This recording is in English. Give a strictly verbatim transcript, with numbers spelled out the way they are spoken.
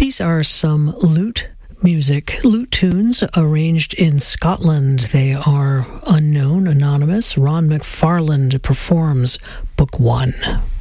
These are some lute music, lute tunes arranged in Scotland. They are unknown, anonymous. Ron McFarland performs Book One.